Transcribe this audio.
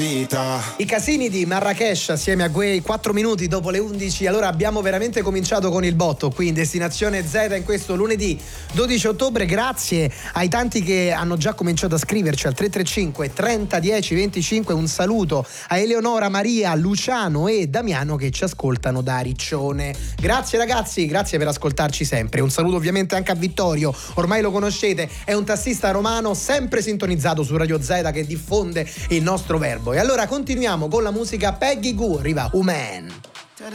I casini di Marrakesh assieme a Guay, 4 minuti dopo le 11. Allora abbiamo veramente cominciato con il botto qui in Destinazione Z in questo lunedì 12 ottobre. Grazie ai tanti che hanno già cominciato a scriverci al 335 30 10 25. Un saluto a Eleonora, Maria, Luciano e Damiano che ci ascoltano da Riccione. Grazie ragazzi, grazie per ascoltarci sempre. Un saluto ovviamente anche a Vittorio, ormai lo conoscete, è un tassista romano sempre sintonizzato su Radio Z che diffonde il nostro verbo. E allora continuiamo con la musica. Peggy Gou, arriva Human.